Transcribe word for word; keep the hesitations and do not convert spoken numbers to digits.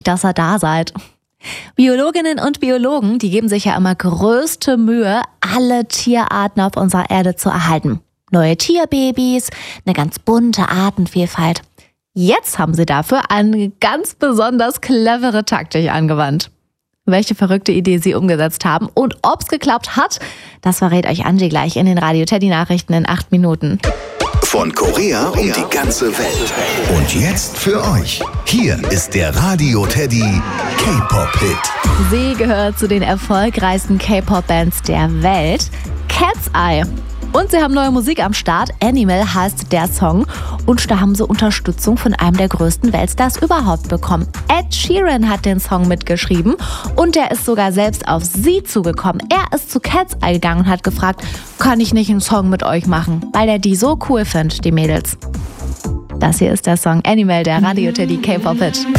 dass ihr da seid. Biologinnen und Biologen, die geben sich ja immer größte Mühe, alle Tierarten auf unserer Erde zu erhalten. Neue Tierbabys, eine ganz bunte Artenvielfalt. Jetzt haben sie dafür eine ganz besonders clevere Taktik angewandt. Welche verrückte Idee sie umgesetzt haben und ob's geklappt hat, das verrät euch Angie gleich in den Radio Teddy Nachrichten in acht Minuten. Von Korea um die ganze Welt. Und jetzt für euch. Hier ist der Radio Teddy K-Pop-Hit. Sie gehört zu den erfolgreichsten K-Pop-Bands der Welt. Cat's Eye. Und sie haben neue Musik am Start. Animal heißt der Song. Und da haben sie Unterstützung von einem der größten Weltstars überhaupt bekommen. Ed Sheeran hat den Song mitgeschrieben. Und der ist sogar selbst auf sie zugekommen. Er ist zu Cat's Eye gegangen und hat gefragt, kann ich nicht einen Song mit euch machen? Weil er die so cool findet, die Mädels. Das hier ist der Song Animal, der Radio Teddy K-Pop-Hit.